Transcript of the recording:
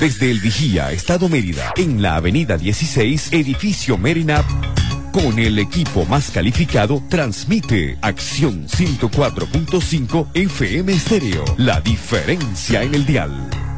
Desde El Vigía, Estado Mérida, en la avenida 16, edificio Mérida, con el equipo más calificado, transmite Acción 104.5 FM Estéreo. La diferencia en el dial.